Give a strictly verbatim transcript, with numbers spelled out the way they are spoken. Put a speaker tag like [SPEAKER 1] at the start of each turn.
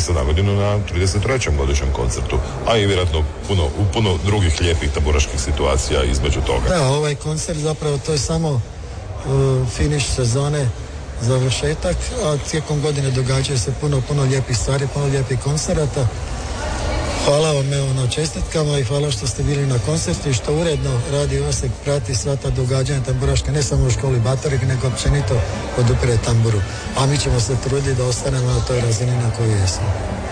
[SPEAKER 1] se na godinu na trideset trećem godišnjem koncertu, a i vjerojatno puno, u puno drugih lijepih tamburaških situacija između toga.
[SPEAKER 2] Da, ovaj koncert zapravo to je samo uh, finiš sezone, završetak, a tijekom godine događaju se puno, puno lijepih stvari, puno lijepih koncerata. Hvala vam evo na čestitkama i hvala što ste bili na koncertu i što uredno radi Osijek, prati sva ta događanja tamburaška, ne samo u školi Batorik, nego općenito podupire tamburu. A mi ćemo se truditi da ostanemo na toj razini na kojoj jesmo.